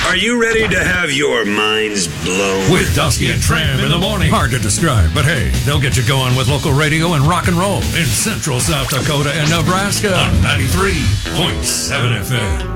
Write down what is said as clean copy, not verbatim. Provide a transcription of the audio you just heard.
Are you ready to have your minds blown? With Dusty and Tram in the morning. Hard to describe, but hey, they'll get you going with local radio and rock and roll in central South Dakota and Nebraska on 93.7 FM.